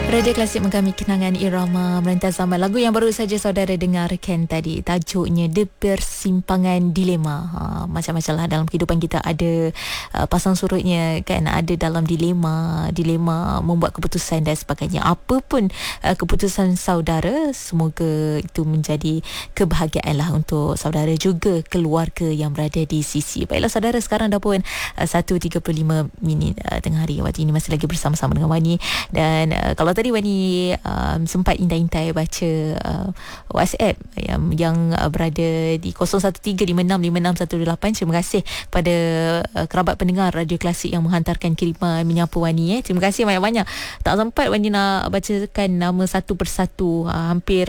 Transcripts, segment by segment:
Radio Klasik menggami kenangan irama melintas zaman. Lagu yang baru saja saudara dengarkan tadi, tajuknya The Persimpangan Dilema. Macam-macam lah dalam kehidupan kita ada pasang surutnya kan, ada dalam dilema membuat keputusan dan sebagainya. Apa pun keputusan saudara, semoga itu menjadi kebahagiaan lah untuk saudara juga keluarga yang berada di sisi. Baiklah saudara, sekarang dah pun 1.35 tengah hari. Waktu ini masih lagi bersama-sama dengan Wani. Dan kalau tadi Wani sempat intai-intai baca WhatsApp yang berada di 0135656128. Terima kasih pada kerabat pendengar Radio Klasik yang menghantarkan kiriman menyapa Wani. Terima kasih banyak-banyak. Tak sempat Wani nak bacakan nama satu persatu. Hampir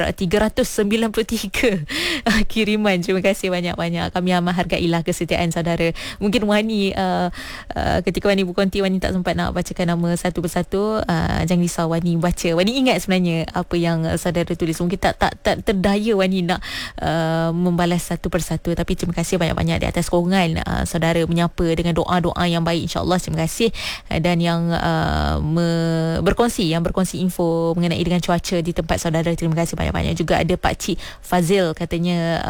393 kiriman. Terima kasih banyak-banyak. Kami amat hargailah kesetiaan saudara. Mungkin Wani ketika Wani berkonti, Wani tak sempat nak bacakan nama satu persatu. Jangan risau, Wani baca. Wani ingat sebenarnya apa yang saudara tulis. Mungkin tak terdaya Wani nak membalas satu persatu. Tapi terima kasih banyak-banyak di atas sokongan saudara menyapa dengan doa-doa yang baik, insya-Allah. Terima kasih. Dan yang berkongsi info mengenai dengan cuaca di tempat saudara, terima kasih banyak-banyak. Juga ada Pak Cik Fazil, katanya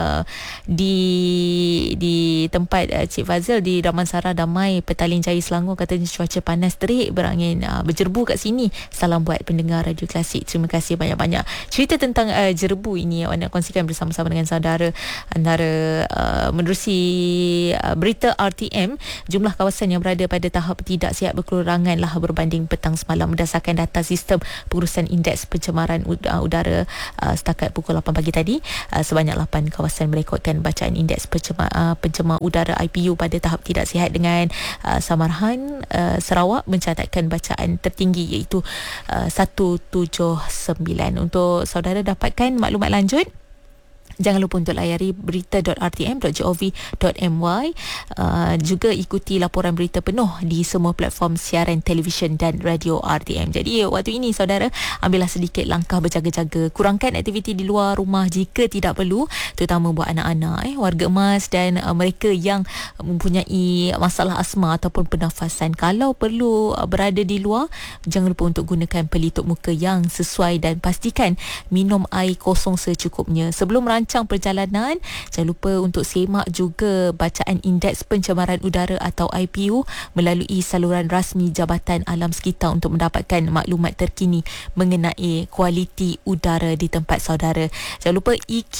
di tempat Cik Fazil di Damansara Damai, Petaling Jaya, Selangor, katanya cuaca panas terik, berangin berjerbu kat sini. Salam buat pendengar Radio Klasik. Terima kasih banyak-banyak. Cerita tentang jerbu ini awak nak kongsikan bersama-sama dengan saudara. Antara menerusi berita RTM, jumlah kawasan yang berada pada tahap tidak sihat berkurangan lah berbanding petang semalam berdasarkan data sistem pengurusan indeks pencemaran udara setakat pukul 8 pagi tadi. Sebanyak 8 kawasan merekodkan bacaan indeks pencemar udara IPU pada tahap tidak sihat, dengan Samarhan Sarawak mencatatkan bacaan tertinggi iaitu 179. Untuk saudara dapatkan maklumat lanjut, jangan lupa untuk layari berita.rtm.gov.my. Juga ikuti laporan berita penuh di semua platform siaran televisyen dan radio RTM. Jadi waktu ini saudara, ambillah sedikit langkah berjaga-jaga. Kurangkan aktiviti di luar rumah jika tidak perlu, terutama buat anak-anak, warga emas dan mereka yang mempunyai masalah asma ataupun pernafasan. Kalau perlu berada di luar, jangan lupa untuk gunakan pelitup muka yang sesuai dan pastikan minum air kosong secukupnya. Sebelum perjalanan, jangan lupa untuk semak juga bacaan indeks pencemaran udara atau IPU melalui saluran rasmi Jabatan Alam Sekitar untuk mendapatkan maklumat terkini mengenai kualiti udara di tempat saudara. Jangan lupa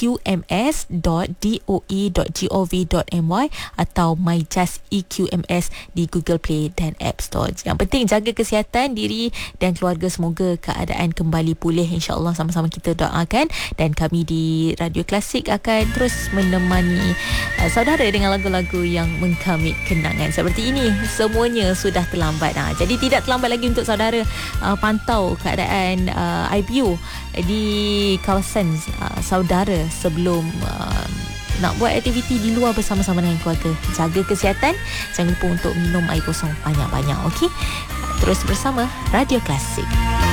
eqms.doe.gov.my atau MyJust EQMS di Google Play dan App Store. Yang penting jaga kesihatan diri dan keluarga. Semoga keadaan kembali pulih, insya-Allah. Sama-sama kita doakan. Dan kami di Radio Klasik akan terus menemani saudara dengan lagu-lagu yang mengkamit kenangan seperti ini. Semuanya sudah terlambat. Jadi tidak terlambat lagi untuk saudara pantau keadaan IPU di kawasan saudara sebelum nak buat aktiviti di luar bersama-sama dengan keluarga. Jaga kesihatan. Jangan lupa untuk minum air kosong banyak-banyak. Okey? Terus bersama Radio Klasik.